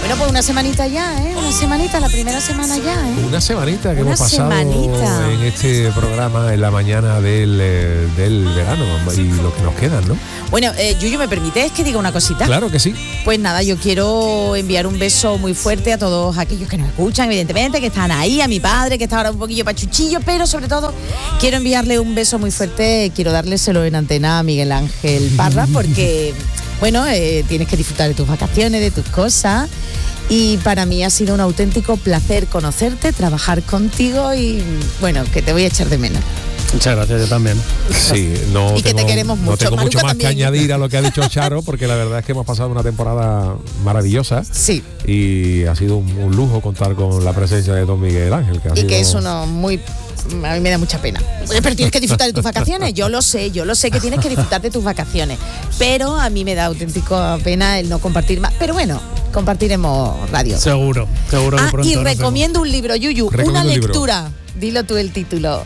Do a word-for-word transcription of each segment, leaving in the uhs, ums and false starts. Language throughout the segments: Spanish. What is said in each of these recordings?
Bueno, pues una semanita ya, ¿eh? Una semanita, la primera semana ya, ¿eh? Una semanita que una hemos pasado semanita. en este programa en la mañana del, eh, del verano y lo que nos quedan, ¿no? Bueno, eh, Yuyu, ¿me permites que diga una cosita? Claro que sí. Pues nada, yo quiero enviar un beso muy fuerte a todos aquellos que nos escuchan, evidentemente, que están ahí, a mi padre, que está ahora un poquillo pachuchillo, pero sobre todo quiero enviarle un beso muy fuerte, quiero dárselo en antena a Miguel Ángel Parra, porque, bueno, eh, tienes que disfrutar de tus vacaciones, de tus cosas, y para mí ha sido un auténtico placer conocerte, trabajar contigo y, bueno, que te voy a echar de menos. Muchas gracias, yo también. Sí, no y que tengo, te queremos mucho. No tengo Maruca mucho más también. que añadir a lo que ha dicho Charo, porque la verdad es que hemos pasado una temporada maravillosa. Sí. Y ha sido un, un lujo contar con la presencia de don Miguel Ángel. Que ha Y sido... que es uno muy... A mí me da mucha pena. Pero tienes que disfrutar de tus vacaciones. Yo lo sé, yo lo sé que tienes que disfrutar de tus vacaciones. Pero a mí me da auténtica pena el no compartir más. Pero bueno, compartiremos radio. Seguro, seguro que Ah, pronto. y nos recomiendo un libro, Yuyu. Recomiendo Una un libro. lectura. Dilo tú el título.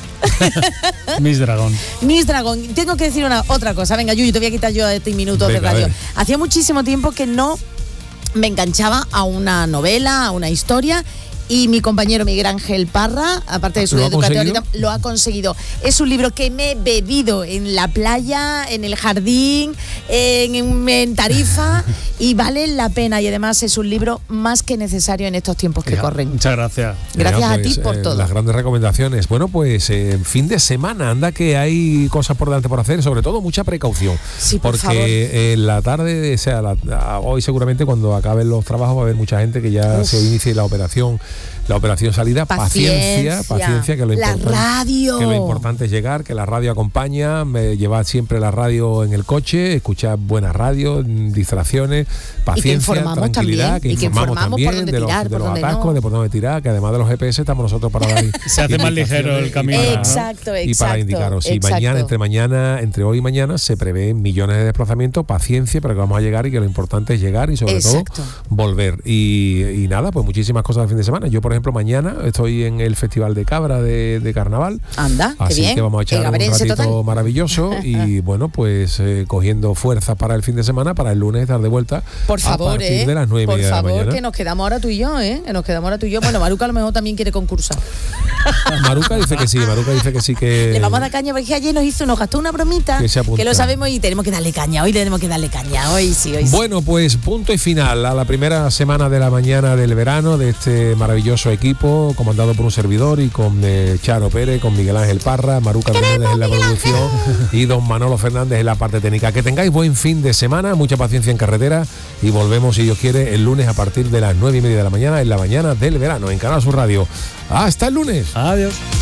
vemos. Miss Dragón. Miss Dragón. Tengo que decir una otra cosa. Venga, Yuyu, te voy a quitar yo este minuto de Venga, a radio. ver. Hacía muchísimo tiempo que no me enganchaba a una novela, a una historia. Y mi compañero Miguel Ángel Parra, aparte de su ¿Lo ha educador, conseguido? lo ha conseguido. Es un libro que me he bebido en la playa, en el jardín, en, en Tarifa, y vale la pena. Y además es un libro más que necesario en estos tiempos que Ya, corren. Muchas gracias. Gracias Venga, a pues, ti por eh, todo. Las grandes recomendaciones. Bueno, pues eh, fin de semana, anda que hay cosas por delante por hacer, sobre todo mucha precaución. Sí, por porque favor. en la tarde, o sea, la- a- hoy seguramente cuando acaben los trabajos va a haber mucha gente que ya Uf. se inicie la operación. La operación salida, paciencia, Paciencia. paciencia, que lo La importante, radio. que lo importante es llegar, que la radio acompaña, me, llevar siempre la radio en el coche, escuchar buena radio, mm, distracciones, paciencia, informamos tranquilidad, también, que y que informamos informamos por también dónde de los, tirar, de por los dónde atascos, no. de por dónde tirar, que además de los G P S estamos nosotros para dar Se hace más ligero el camino. ¿no? Exacto, exacto. y para indicaros, y exacto. mañana, entre mañana, entre hoy y mañana, se prevén millones de desplazamientos, paciencia, pero que vamos a llegar y que lo importante es llegar y sobre Exacto. todo volver. Y, y nada, pues muchísimas cosas el fin de semana. Yo, por ejemplo, mañana estoy en el Festival de Cabra de, de Carnaval. Anda, qué Así bien. que vamos a echar un Egabarense ratito total. maravilloso y bueno, pues eh, cogiendo fuerza para el fin de semana, para el lunes estar de vuelta Por favor, a partir ¿eh? de las nueve y Por media de la favor, mañana. que nos quedamos ahora tú y yo, ¿eh? Que nos quedamos ahora tú y yo. Bueno, Maruca a lo mejor también quiere concursar. Maruca dice que sí, Maruca dice que sí que... Le vamos a dar caña porque ayer nos hizo, nos gastó una bromita Que se apunta. que lo sabemos y tenemos que darle caña. Hoy tenemos que darle caña. Hoy sí, hoy sí. Bueno, pues punto y final a la primera semana de la mañana del verano de este maravilloso equipo comandado por un servidor y con eh, Charo Pérez, con Miguel Ángel Parra, Maruca Fernández en la producción y don Manolo Fernández en la parte técnica. Que tengáis buen fin de semana, mucha paciencia en carretera y volvemos, si Dios quiere, el lunes a partir de las nueve y media de la mañana en la mañana del verano en Canal Sur Radio. Hasta el lunes. Adiós.